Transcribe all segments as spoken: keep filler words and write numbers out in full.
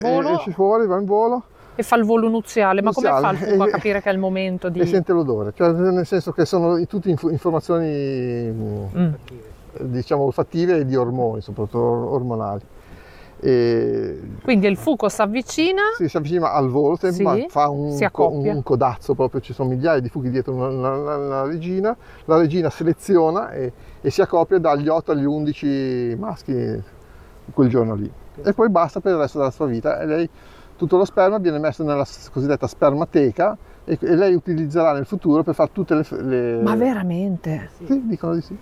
Volo. Esce fuori, va in volo. E fa il volo nuziale, ma come Nuziale. fa il fuoco a E- capire che è il momento di... E sente l'odore, cioè nel senso che sono tutte inf- informazioni Mm. diciamo olfattive e di ormoni, soprattutto ormonali. E Quindi il fuco si avvicina, si, si avvicina al volo, Sì, ma fa un, si co- accoppia. un codazzo proprio, ci sono migliaia di fuchi dietro una, una- una- una regina, la regina seleziona e, e si accoppia dagli otto agli undici maschi quel giorno lì. E poi basta per il resto della sua vita e lei, tutto lo sperma viene messo nella s- cosiddetta spermateca e, e lei utilizzerà nel futuro per fare tutte le... f- le... ma veramente? Sì, dicono di sì.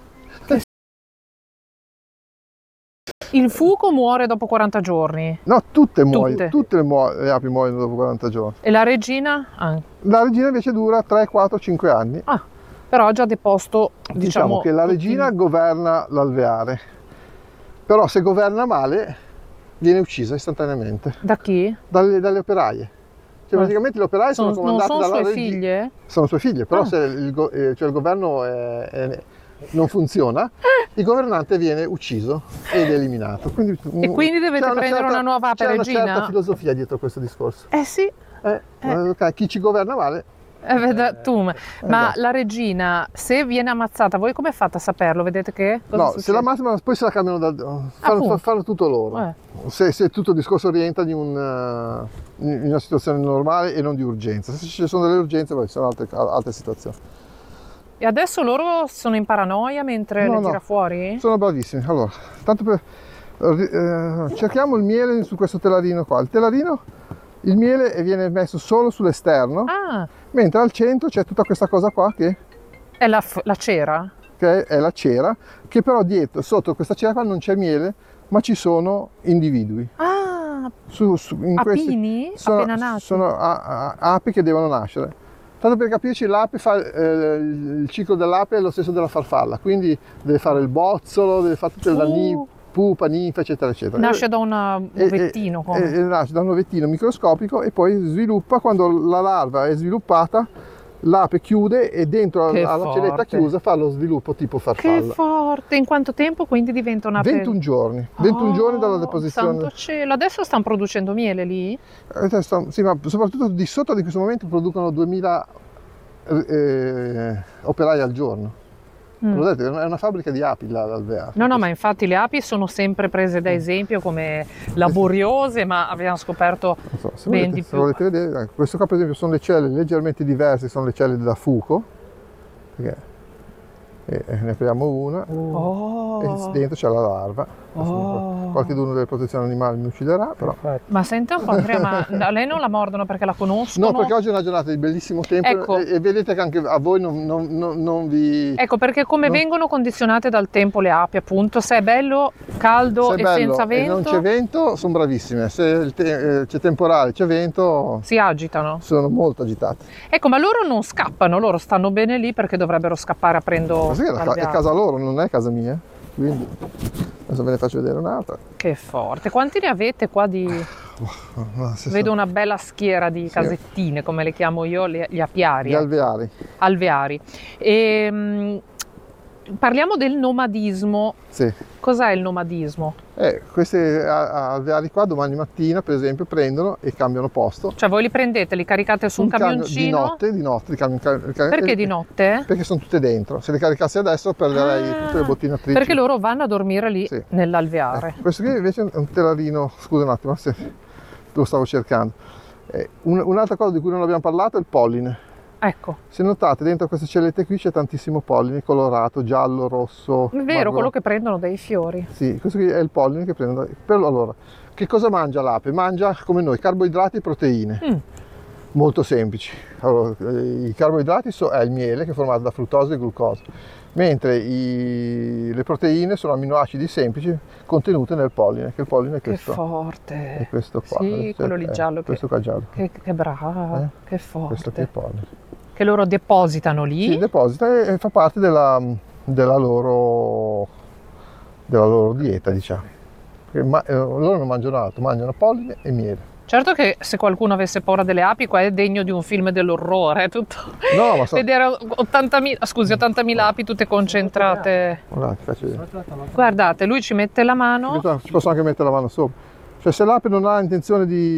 Il fuco muore dopo quaranta giorni No, tutte muoiono, Tutte. tutte le, muo- le api muoiono dopo quaranta giorni. e la regina? Ah, La regina invece dura tre, quattro, cinque anni. Ah, però ha già deposto, diciamo, Diciamo che la tutti- regina governa l'alveare, però se governa male viene uccisa istantaneamente Da chi? dalle, dalle operaie. Cioè, Ma- praticamente le operaie sono, Sono- non comandate sono dalla sue regina. figlie? Sono sue figlie, però Ah. se il, go- eh, cioè il governo è- è- non funziona, il governante viene ucciso ed eliminato. Quindi, E quindi dovete c'è prendere una nuova ape C'è una regina? certa filosofia dietro questo discorso. Eh sì, Eh, ok, chi ci governa male. eh, veda- tu, ma ma esatto. la regina, se viene ammazzata, voi come fate a saperlo? Vedete che? Cosa No, se succede? la massima poi se la cambiano da... fanno, Appunto. fanno tutto loro. Eh. Se, se tutto il discorso rientra in, un, eh, in una situazione normale e non di urgenza. Se ci sono delle urgenze, poi ci sono altre, altre situazioni. E adesso loro sono in paranoia mentre No, le no. tira fuori? Sono bravissimi. Allora, tanto per... eh, cerchiamo il miele su questo telarino qua. Il telarino, il miele viene messo solo sull'esterno, Ah, mentre al centro c'è tutta questa cosa qua che, è la, f- la cera? che è la cera, che però dietro, sotto questa cera qua non c'è miele, ma ci sono individui. Ah, Su, su- in questi- apini? sono, Appena nati? sono a- a- api che devono nascere. Tanto per capirci, l'ape fa, eh, il ciclo dell'ape è lo stesso della farfalla, quindi deve fare il bozzolo, deve fare tutte le Uh. ni- pupa, ninfa, eccetera, eccetera. Nasce da una- un E- e- ovettino, come? e- e nasce da un ovettino microscopico e poi sviluppa, quando la larva è sviluppata, l'ape chiude e dentro Che alla forte. celletta chiusa fa lo sviluppo tipo Che farfalla. forte! In quanto tempo quindi diventa una ventuno giorni, ventuno Oh, giorni dalla deposizione. Santo cielo, adesso stanno producendo miele lì? Eh, sta- Sì, ma soprattutto di sotto in questo momento producono duemila eh, operai al giorno. Mm. Lo vedete, è una fabbrica di api là, l'alveare. No, no, ma infatti le api sono sempre prese da esempio come laboriose, ma abbiamo scoperto Non so, se ben volete, di se più. volete vedere, ecco, questo qua per esempio sono le celle leggermente diverse, sono le celle da fuco, perché e, e ne apriamo una Oh, e dentro c'è la larva. Oh. Qualcuno delle protezioni animali mi ucciderà, però. ma senta un po' Andrea, ma a lei non la mordono perché la conoscono? No, perché oggi è una giornata di bellissimo tempo Ecco. e, e vedete che anche a voi non, non- non- non vi... Ecco, perché come No. vengono condizionate dal tempo le api, appunto, se è bello, caldo Se è e bello senza e vento, non c'è vento, sono bravissime. Se il te- eh, c'è temporale, c'è vento, si agitano. sono molto agitate. Ecco, ma loro non scappano, loro stanno bene lì perché dovrebbero scappare aprendo Ma sì, è, la ca- è l'alveare. casa loro, non è casa mia. Quindi adesso ve ne faccio vedere un'altra. Che forte. Quanti ne avete qua di... Ma se Vedo sono una bella schiera di casettine, come le chiamo io, le- gli apiari, gli eh, alveari. alveari. E, parliamo del nomadismo. Sì. Cos'è il nomadismo? Eh, questi a- alveari qua domani mattina, per esempio, prendono e cambiano posto. Cioè voi li prendete, li caricate su un, camion- camioncino? di notte, di notte, li cam- cam- cam- Perché eh, di notte? Perché sono tutte dentro. Se le caricassi adesso perderei Ah, tutte le bottinatrici. Perché loro vanno a dormire lì Sì. nell'alveare. Eh, questo qui invece è un telarino, scusa un attimo se lo stavo cercando. Eh, un- un'altra cosa di cui non abbiamo parlato è il polline. Ecco, Se notate dentro queste cellette qui c'è tantissimo polline colorato, giallo, rosso. è vero, marrone. quello che prendono dai fiori. Sì, questo qui è il polline che prendo. Però allora, che cosa mangia l'ape? Mangia come noi carboidrati e proteine. Mm. Molto semplici. Allora, eh, i carboidrati so- è il miele che è formato da fruttosio e glucosio, mentre i- le proteine sono amminoacidi semplici contenute nel polline, che il polline è Che questo. forte. È questo qua. Sì, Adesso quello è- lì è giallo. Che, Questo qua giallo. che, che brava, Eh? che forte. Questo qui è il polline. Che loro depositano lì. Si deposita e, e fa parte della, della loro, della loro dieta, diciamo. Perché ma- eh, loro non mangiano altro, mangiano polline e miele. Certo che se qualcuno avesse paura delle api, qua è degno di un film dell'orrore, è tutto. No, ma so- Vedere ottantamila, scusi, ottantamila api tutte concentrate. Guardate, faccio vedere. Guardate, lui ci mette la mano. Ci posso anche mettere la mano sopra. Cioè se l'ape non ha intenzione di